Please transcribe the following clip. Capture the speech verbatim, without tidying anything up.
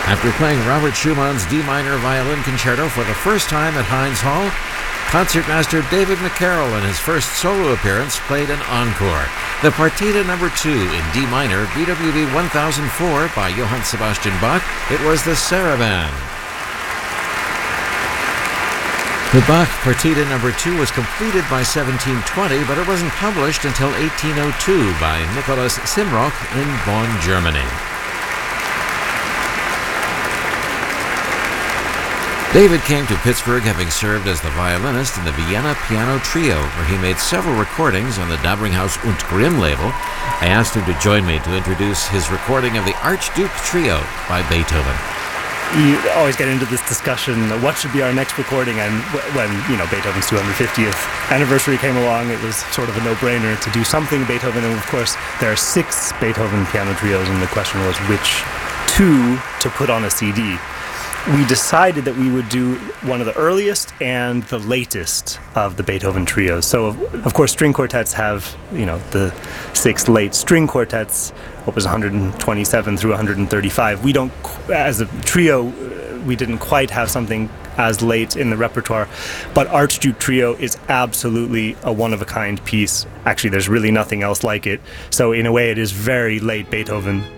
After playing Robert Schumann's D minor violin concerto for the first time at Heinz Hall, concertmaster David McCarroll, in his first solo appearance, played an encore, the Partita number two in D minor, B W V one thousand four by Johann Sebastian Bach. It was the Saraband. The Bach Partita number two was completed by seventeen twenty, but it wasn't published until eighteen oh two by Nikolaus Simrock in Bonn, Germany. David came to Pittsburgh having served as the violinist in the Vienna Piano Trio, where he made several recordings on the Dabringhaus und Grimm label. I asked him to join me to introduce his recording of the Archduke Trio by Beethoven. You always get into this discussion, what should be our next recording, and when, you know, Beethoven's two hundred fiftieth anniversary came along, it was sort of a no-brainer to do something Beethoven, and of course there are six Beethoven piano trios, and the question was which two to put on a C D. We decided that we would do one of the earliest and the latest of the Beethoven trios. So, of course, string quartets have, you know, the six late string quartets, opus one hundred twenty-seven through one hundred thirty-five. We don't, as a trio, we didn't quite have something as late in the repertoire, but Archduke Trio is absolutely a one-of-a-kind piece. Actually, there's really nothing else like it. So, in a way, it is very late Beethoven.